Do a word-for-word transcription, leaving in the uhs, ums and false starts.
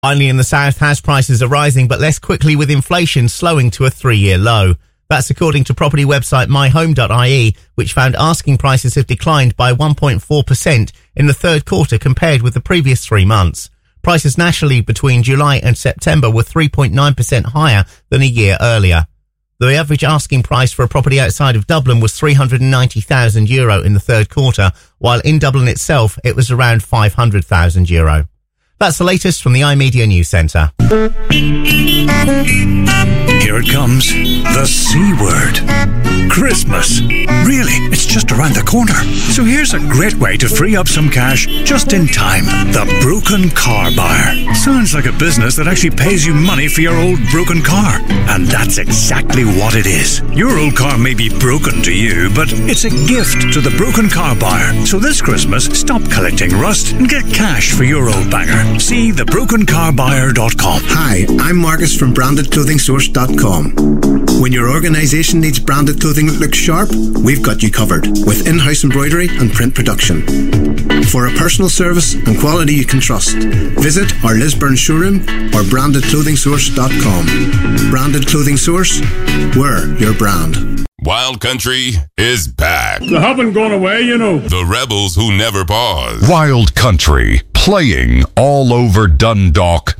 Finally, in the south, house prices are rising, but less quickly, with inflation slowing to a three-year low. That's according to property website my home dot I E, which found asking prices have declined by one point four percent in the third quarter compared with the previous three months. Prices nationally between July and September were three point nine percent higher than a year earlier. The average asking price for a property outside of Dublin was three hundred ninety thousand euro in the third quarter, while in Dublin itself it was around five hundred thousand euro. That's the latest from the iMedia News Centre. Here it comes, the C word. Christmas. Really, it's just around the corner. So here's a great way to free up some cash just in time. The Broken Car Buyer. Sounds like a business that actually pays you money for your old broken car. And that's exactly what it is. Your old car may be broken to you, but it's a gift to the Broken Car Buyer. So this Christmas, stop collecting rust and get cash for your old banger. See the broken car buyer dot com. Hi, I'm Marcus from branded clothing source dot com. When your organisation needs branded clothing that looks sharp, we've got you covered with in-house embroidery and print production. For a personal service and quality you can trust, visit our Lisburn showroom or branded clothing source dot com. Branded Clothing Source, we're your brand. Wild Country is back. They haven't gone away, you know. The rebels who never pause. Wild Country, playing all over Dundalk.